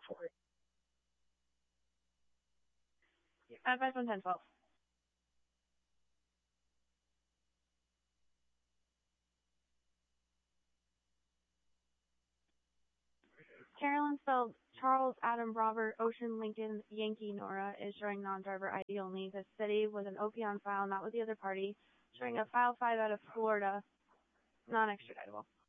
for. Advice 11012. Carolyn spelled Charles, Adam, Robert, Ocean, Lincoln, Yankee, Nora is showing non-driver ID only. The city was an OP on file, not with the other party. Showing a file 5 out of Florida, non-extraditable.